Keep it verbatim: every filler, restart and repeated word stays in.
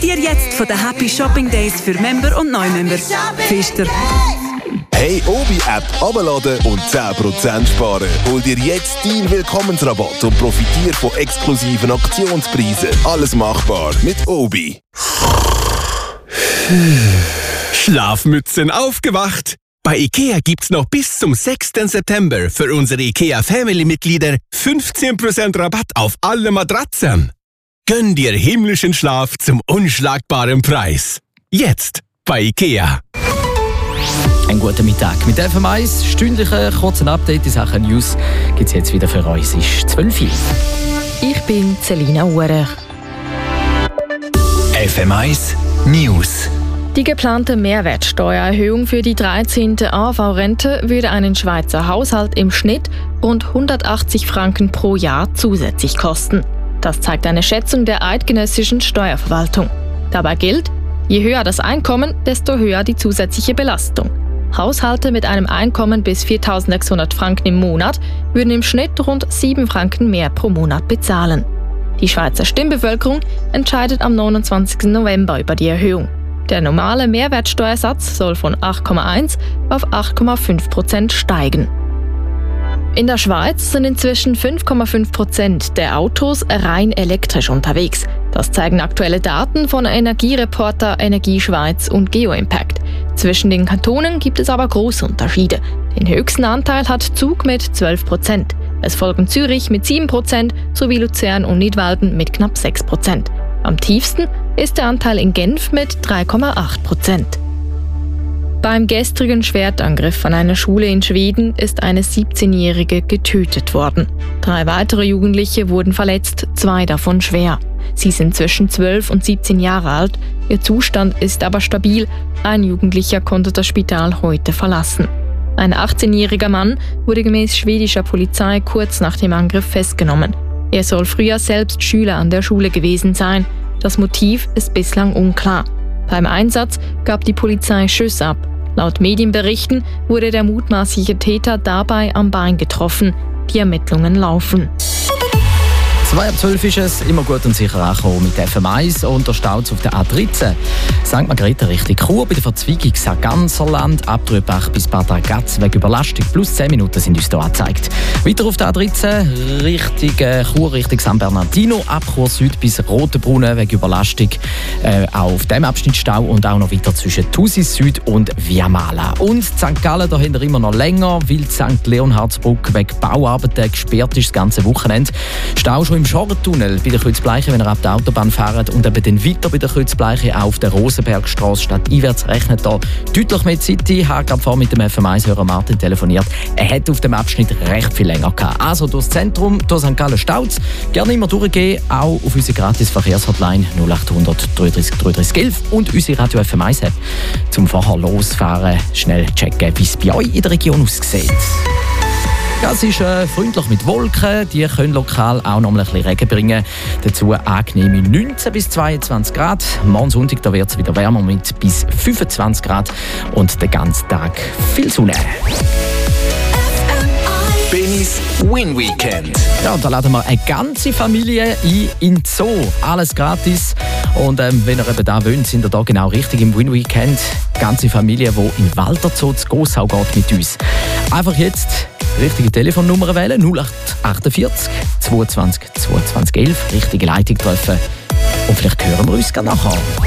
Profitiere jetzt von den Happy Shopping Days für Member und Neumember. Pfister. Hey, Obi-App abladen und zehn Prozent sparen. Hol dir jetzt deinen Willkommensrabatt und profitiere von exklusiven Aktionspreisen. Alles machbar mit Obi. Schlafmützen aufgewacht! Bei IKEA gibt's noch bis zum sechsten September für unsere IKEA Family-Mitglieder fünfzehn Prozent Rabatt auf alle Matratzen. Gönn dir himmlischen Schlaf zum unschlagbaren Preis. Jetzt bei IKEA. Einen guten Mittag. Mit F M eins, stündlichen kurzen Update in Sachen News, gibt es jetzt wieder für euch. Es ist zwölf Uhr. Ich bin Selina Uhrech. F M eins News. Die geplante Mehrwertsteuererhöhung für die dreizehnte A V-Rente würde einen Schweizer Haushalt im Schnitt rund hundertachtzig Franken pro Jahr zusätzlich kosten. Das zeigt eine Schätzung der eidgenössischen Steuerverwaltung. Dabei gilt, je höher das Einkommen, desto höher die zusätzliche Belastung. Haushalte mit einem Einkommen bis viertausendsechshundert Franken im Monat würden im Schnitt rund sieben Franken mehr pro Monat bezahlen. Die Schweizer Stimmbevölkerung entscheidet am neunundzwanzigsten November über die Erhöhung. Der normale Mehrwertsteuersatz soll von acht Komma eins auf acht Komma fünf Prozent steigen. In der Schweiz sind inzwischen fünf Komma fünf Prozent der Autos rein elektrisch unterwegs. Das zeigen aktuelle Daten von Energiereporter Energieschweiz und Geoimpact. Zwischen den Kantonen gibt es aber große Unterschiede. Den höchsten Anteil hat Zug mit zwölf Prozent. Es folgen Zürich mit sieben Prozent sowie Luzern und Nidwalden mit knapp sechs Prozent. Am tiefsten ist der Anteil in Genf mit drei Komma acht Prozent. Beim gestrigen Schwertangriff an einer Schule in Schweden ist eine siebzehnjährige getötet worden. Drei weitere Jugendliche wurden verletzt, zwei davon schwer. Sie sind zwischen zwölf und siebzehn Jahre alt, ihr Zustand ist aber stabil. Ein Jugendlicher konnte das Spital heute verlassen. Ein achtzehnjähriger Mann wurde gemäß schwedischer Polizei kurz nach dem Angriff festgenommen. Er soll früher selbst Schüler an der Schule gewesen sein. Das Motiv ist bislang unklar. Beim Einsatz gab die Polizei Schüsse ab. Laut Medienberichten wurde der mutmaßliche Täter dabei am Bein getroffen. Die Ermittlungen laufen. zwei ab zwölf ist es, immer gut und sicher angekommen mit F M eins und der Stau auf der A dreizehn. Sankt Margrethe Richtung Chur bei der Verzweigung Sarganserland, ab Trübach bis Bad Ragaz wegen Überlastung. Plus zehn Minuten sind uns hier angezeigt. Weiter auf der A dreizehn Richtung äh, Chur, Richtung San Bernardino, ab Chur Süd bis Rotenbrunnen wegen Überlastung. Äh, auch auf dem Abschnitt Stau und auch noch weiter zwischen Thusis Süd und Viamala. Und Sankt Gallen dahinter immer noch länger, weil Sankt Leonhardsbrück wegen Bauarbeiten gesperrt ist das ganze Wochenende. Stau schon im Schorrentunnel bei der Kreuzbleiche, wenn ihr ab der Autobahn fahrt, und eben dann weiter bei der Kreuzbleiche auf der Rosenbergstrasse statt einwärts rechnet da deutlich mehr Zeit. Ich habe gerade vorhin mit dem F M eins-Hörer Martin telefoniert. Er hat auf dem Abschnitt recht viel länger gehabt. Also durchs Zentrum, durch Sankt Gallen staut. Gerne immer durchgehen, auch auf unsere gratis Verkehrshotline null acht hundert dreiunddreißig dreiunddreißig elf und unsere Radio F M eins App zum vorher losfahren. Schnell checken, wie es bei euch in der Region aussieht. Ja, es ist äh, freundlich mit Wolken, die können lokal auch noch ein bisschen Regen bringen. Dazu angenehme neunzehn bis zweiundzwanzig Grad. Morgen Sonntag da wird es wieder wärmer mit bis fünfundzwanzig Grad und den ganzen Tag viel Sonne. Bennys Win Weekend. Ja, und da laden wir eine ganze Familie ein in den Zoo. Alles gratis. Und ähm, wenn ihr eben da wollt, sind ihr da genau richtig im Win Weekend. Die ganze Familie, die in den Walter Zoo zu Gossau geht mit uns. Einfach jetzt richtige Telefonnummer wählen, null acht achtundvierzig zweiundzwanzig zweiundzwanzig elf, richtige Leitung treffen. Und vielleicht hören wir uns gerne nachher.